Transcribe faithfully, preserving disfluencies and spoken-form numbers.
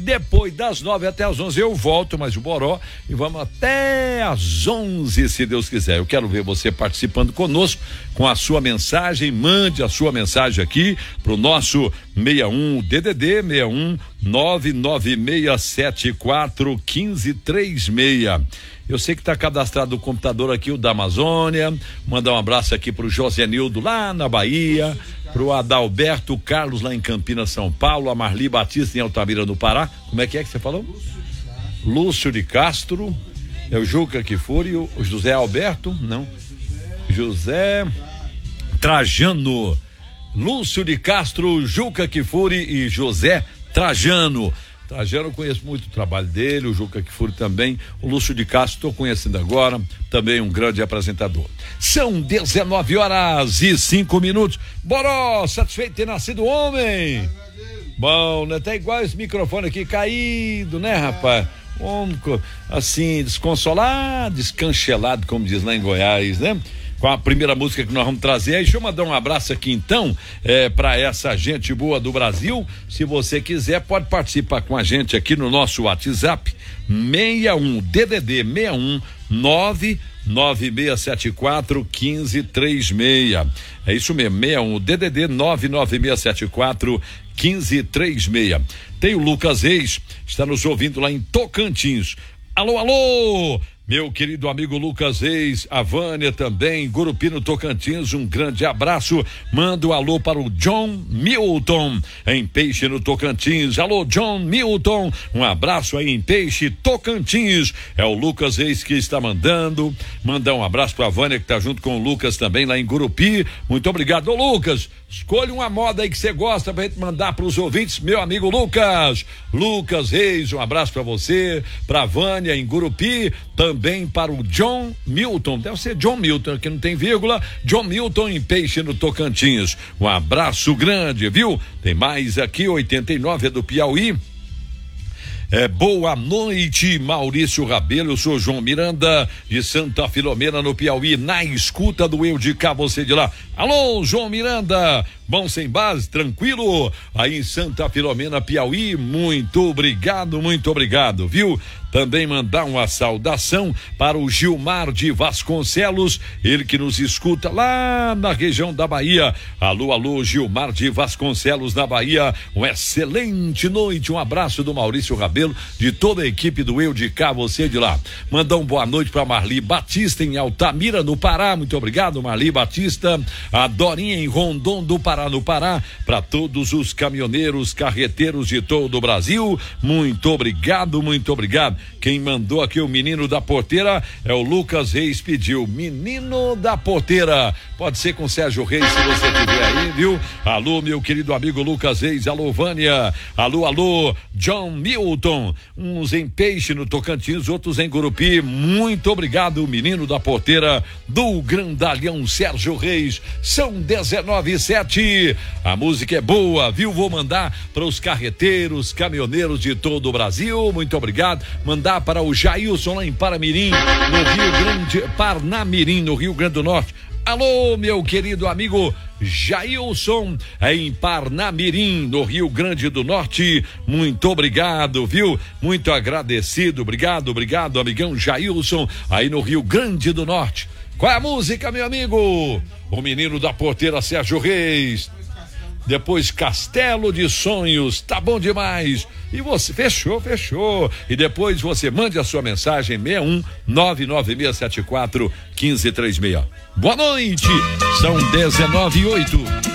depois das nove até as onze eu volto, mas o Boró, e vamos até as onze, se Deus quiser. Eu quero ver você participando conosco com a sua mensagem. Mande a sua mensagem aqui pro nosso seis um D D D seis um nove nove seis sete quatro um cinco três seis. Eu sei que está cadastrado o computador aqui, o da Amazônia. Mandar um abraço aqui pro Josenildo lá na Bahia, pro Adalberto Carlos lá em Campinas, São Paulo, a Marli Batista em Altamira, no Pará. Como é que é que você falou? Lúcio de Castro, é o Juca Kifuri, o José Alberto, não, José Trajano, Lúcio de Castro, Juca Kifuri e José Trajano. Trajano, eu conheço muito o trabalho dele, o Juca Kifuri também, o Lúcio de Castro estou conhecendo agora, também um grande apresentador. São dezenove horas e cinco minutos. Boró, satisfeito de ter nascido homem? Bom, né? Tá igual esse microfone aqui caído, né, rapaz? Homem, assim, desconsolado, descanchelado, como diz lá em Goiás, né? Com a primeira música que nós vamos trazer. Aí deixa eu mandar um abraço aqui então, é, para essa gente boa do Brasil. Se você quiser, pode participar com a gente aqui no nosso WhatsApp, seis um D D D seis um nove nove seis sete quatro um cinco três seis. É isso mesmo, seis um D D D nove nove seis sete quatro um cinco três seis. Tem o Lucas Reis, está nos ouvindo lá em Tocantins. Alô, alô! Meu querido amigo Lucas Reis, a Vânia também, Gurupino Tocantins, um grande abraço. Manda um alô para o John Milton, em Peixe no Tocantins. Alô, John Milton, um abraço aí em Peixe, Tocantins. É o Lucas Reis que está mandando. Mandar um abraço para a Vânia, que está junto com o Lucas também lá em Gurupi. Muito obrigado. Ô, Lucas, escolha uma moda aí que você gosta pra gente mandar para os ouvintes, meu amigo Lucas. Lucas Reis, um abraço para você, para a Vânia em Gurupi, também para o John Milton, deve ser John Milton, que não tem vírgula, John Milton em Peixe no Tocantins. Um abraço grande, viu? Tem mais aqui, oitenta e nove é do Piauí. É, boa noite, Maurício Rabelo, eu sou João Miranda de Santa Filomena no Piauí, na escuta do Eu de Cá, você de lá. Alô, João Miranda, bom sem base, tranquilo? Aí em Santa Filomena, Piauí, muito obrigado, muito obrigado, viu? Também mandar uma saudação para o Gilmar de Vasconcelos, ele que nos escuta lá na região da Bahia. Alô, alô, Gilmar de Vasconcelos na Bahia, uma excelente noite, um abraço do Maurício Rabelo, de toda a equipe do Eu de Cá, você de lá. Mandar uma boa noite para Marli Batista em Altamira, no Pará, muito obrigado, Marli Batista. A Dorinha em Rondon do Pará, no Pará, para todos os caminhoneiros, carreteiros de todo o Brasil, muito obrigado, muito obrigado. Quem mandou aqui o menino da porteira é o Lucas Reis, pediu menino da porteira, pode ser com Sérgio Reis se você tiver aí, viu? Alô, meu querido amigo Lucas Reis, alô, Vânia, alô, alô, John Milton, uns em Peixe no Tocantins, outros em Gurupi, muito obrigado, menino da porteira do grandalhão Sérgio Reis. São dezenove e sete, a música é boa, viu? Vou mandar para os carreteiros, caminhoneiros de todo o Brasil, muito obrigado. Mandar para o Jailson lá em Paramirim, no Rio Grande, Parnamirim, no Rio Grande do Norte. Alô, meu querido amigo Jailson, em Parnamirim, no Rio Grande do Norte, muito obrigado, viu? Muito agradecido, obrigado, obrigado, amigão Jailson, aí no Rio Grande do Norte. Qual é a música, meu amigo? O menino da porteira Sérgio Reis. Depois Castelo de Sonhos, tá bom demais. E você, fechou, fechou. E depois você mande a sua mensagem, seis um nove nove seis sete quatro um cinco três seis. Boa noite, são dezenove e oito.